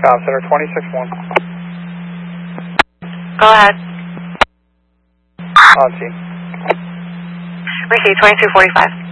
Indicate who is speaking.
Speaker 1: Job Center 26-1.
Speaker 2: Go ahead.
Speaker 1: On scene.
Speaker 2: Receive 2245.